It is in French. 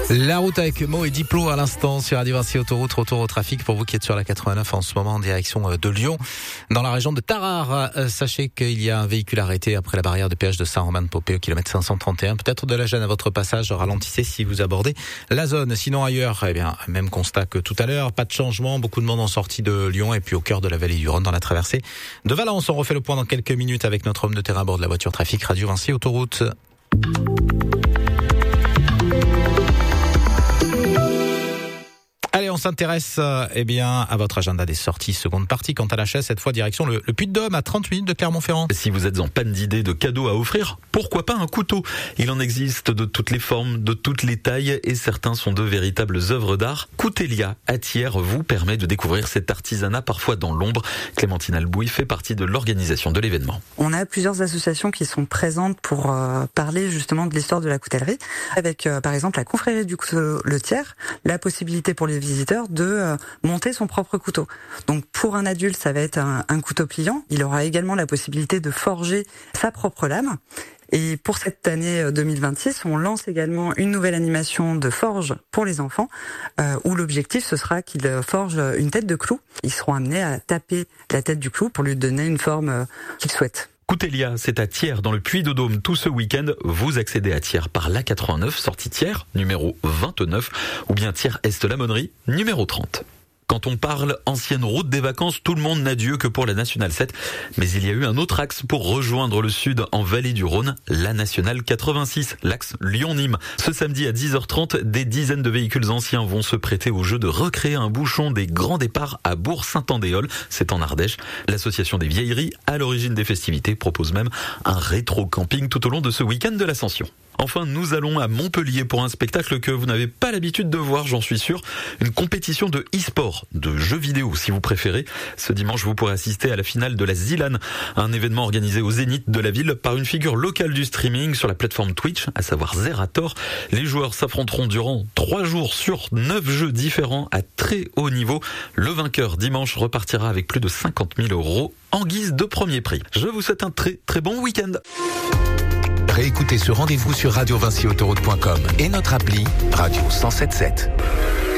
La route avec Mo et Diplo à l'instant sur Radio Vinci Autoroute, retour au trafic pour vous qui êtes sur la 89 en ce moment en direction de Lyon. Dans la région de Tarare, sachez qu'il y a un véhicule arrêté après la barrière de péage de Saint-Romain-de-Popé au kilomètre 531. Peut-être de la gêne à votre passage, ralentissez si vous abordez la zone. Sinon ailleurs, même constat que tout à l'heure, pas de changement, beaucoup de monde en sortie de Lyon et puis au cœur de la vallée du Rhône dans la traversée de Valence. On refait le point dans quelques minutes avec notre homme de terrain à bord de la voiture trafic Radio Vinci Autoroute. Allez, on s'intéresse à votre agenda des sorties, seconde partie. Quant à la chaise, cette fois direction le Puy-de-Dôme à 30 minutes de Clermont-Ferrand. Si vous êtes en panne d'idées de cadeaux à offrir, pourquoi pas un couteau ? Il en existe de toutes les formes, de toutes les tailles et certains sont de véritables œuvres d'art. Coutelia à Thiers vous permet de découvrir cet artisanat parfois dans l'ombre. Clémentine Albouy fait partie de l'organisation de l'événement. On a plusieurs associations qui sont présentes pour parler justement de l'histoire de la coutellerie, avec par exemple la confrérie du couteau Le Thiers, la possibilité pour les visiteurs de monter son propre couteau. Donc pour un adulte, ça va être un couteau pliant. Il aura également la possibilité de forger sa propre lame. Et pour cette année 2026, on lance également une nouvelle animation de forge pour les enfants, où l'objectif ce sera qu'ils forgent une tête de clou. Ils seront amenés à taper la tête du clou pour lui donner une forme qu'ils souhaitent. Coutelia, c'est à Thiers, dans le Puy-de-Dôme, tout ce week-end. Vous accédez à Thiers par l'A89, sortie Thiers, numéro 29, ou bien Thiers-Est-la-Monnerie, numéro 30. Quand on parle ancienne route des vacances, tout le monde n'a Dieu que pour la Nationale 7. Mais il y a eu un autre axe pour rejoindre le sud en vallée du Rhône, la Nationale 86, l'axe Lyon-Nîmes. Ce samedi à 10h30, des dizaines de véhicules anciens vont se prêter au jeu de recréer un bouchon des grands départs à Bourg-Saint-Andéol, c'est en Ardèche. L'association des vieilleries, à l'origine des festivités, propose même un rétro-camping tout au long de ce week-end de l'Ascension. Enfin, nous allons à Montpellier pour un spectacle que vous n'avez pas l'habitude de voir, j'en suis sûr. Une compétition de e-sport, de jeux vidéo si vous préférez. Ce dimanche, vous pourrez assister à la finale de la ZILAN, un événement organisé au Zénith de la ville par une figure locale du streaming sur la plateforme Twitch, à savoir Zerator. Les joueurs s'affronteront durant 3 jours sur 9 jeux différents à très haut niveau. Le vainqueur dimanche repartira avec plus de 50 000 € en guise de premier prix. Je vous souhaite un très très bon week-end. Réécoutez ce rendez-vous sur radiovinciautoroute.com et notre appli Radio 107.7.